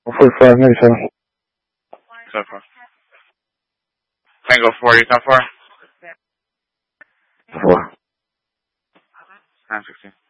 45, maybe 7. So far. Tango 4, you come 4? 4. 916.